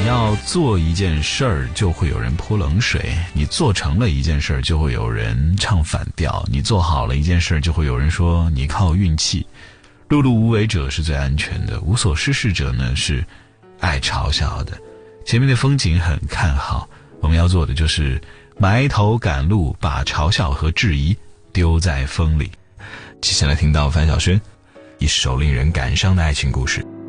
要做一件事儿，就会有人泼冷水；你做成了一件事儿，就会有人唱反调；你做好了一件事儿，就会有人说你靠运气。碌碌无为者是最安全的，无所事事者呢是爱嘲笑的。前面的风景很看好，我们要做的就是埋头赶路，把嘲笑和质疑丢在风里。接下来听到范晓萱一首令人感伤的爱情故事。